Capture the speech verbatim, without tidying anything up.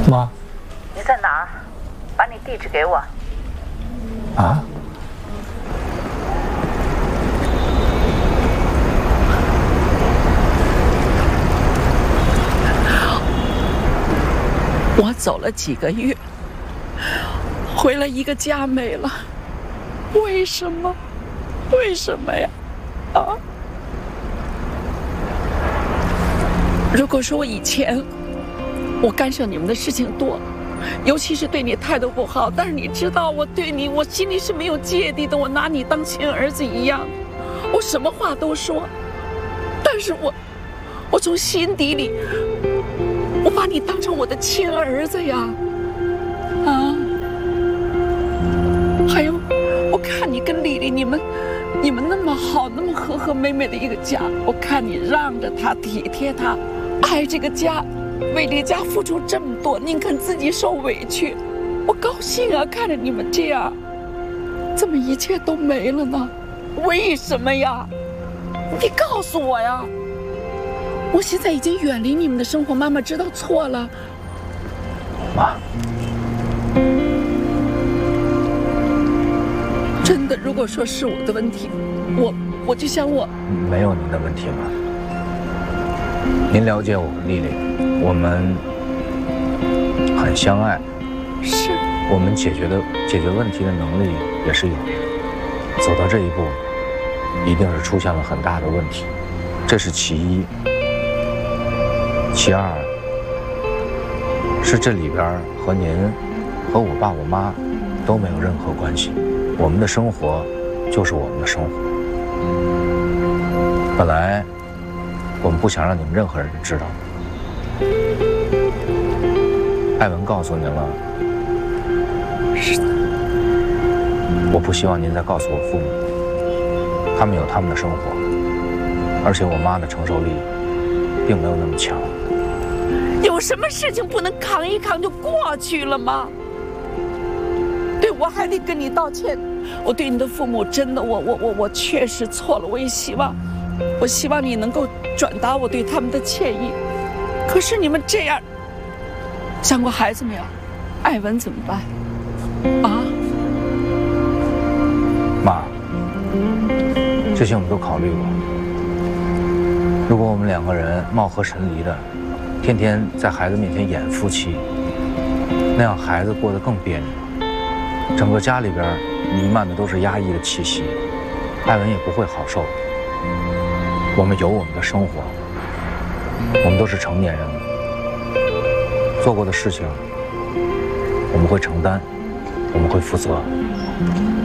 妈， 你在哪儿？把你地址给我。 啊？ 我走了几个月，回来一个家没了，为什么？为什么呀？啊！如果说我以前我干涉你们的事情多，尤其是对你态度不好，但是你知道我对你，我心里是没有芥蒂的，我拿你当亲儿子一样，我什么话都说，但是我我从心底里我把你当成我的亲儿子呀，啊！还有我看你跟丽丽你们你们那么好，那么和和美美的一个家，我看你让着她，体贴她，爱这个家，为这个家付出这么多，宁肯自己受委屈，我高兴啊！看着你们这样，怎么一切都没了呢？为什么呀？你告诉我呀！我现在已经远离你们的生活，妈妈知道错了。 妈， 真的，如果说是我的问题，我我就想我没有您的问题吗？您了解我和丽丽，我们很相爱， 是我们解决的解决问题的能力也是有的。走到这一步，一定是出现了很大的问题，这是其一。其二，是这里边和您、和我爸我妈都没有任何关系。我们的生活就是我们的生活。本来我们不想让你们任何人知道。艾文告诉您了， 是的。 我不希望您再告诉我父母，他们有他们的生活，而且我妈的承受力并没有那么强。 有什么事情不能扛一扛就过去了吗？对，我还得跟你道歉。我对你的父母真的，我我我我确实错了。我也希望，我希望你能够转达我对他们的歉意。可是你们这样，想过孩子没有？艾文怎么办？啊？ 妈，这些我们都考虑过。如果我们两个人貌合神离的，天天在孩子面前演夫妻，那样孩子过得更别扭，整个家里边弥漫的都是压抑的气息，艾文也不会好受。我们有我们的生活，我们都是成年人了，做过的事情我们会承担，我们会负责。